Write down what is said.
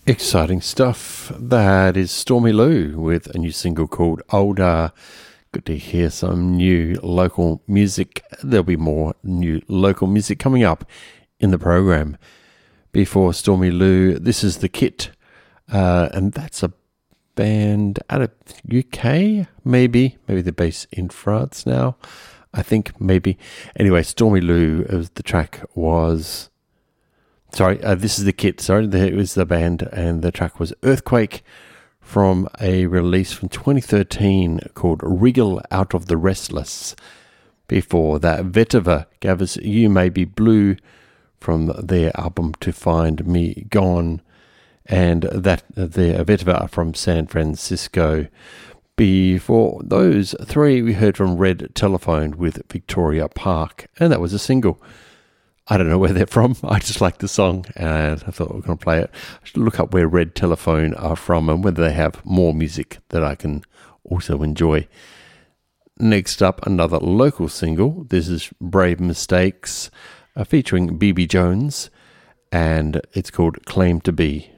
Exciting stuff. That is Stormy Lou with a new single called Older. Good to hear some new local music. There'll be more new local music coming up in the program. Before Stormy Lou, this is The Kit, and that's a band out of UK, maybe they're based in France now, I think, maybe. Anyway, Stormy Lou, the track was... this is The Kit. It was the band, and the track was Earthquake from a release from 2013 called Wriggle Out of the Restless. Before that, Vetiver gave us You May Be Blue from their album To Find Me Gone, and that the Vetiver are from San Francisco. Before those three, we heard from Red Telephone with Victoria Park, and that was a single. I don't know where they're from. I just like the song, and I thought we were going to play it. I should look up where Red Telephone are from and whether they have more music that I can also enjoy. Next up, another local single. This is Brave Mistakes, featuring BB Jones, and it's called Claim to Be.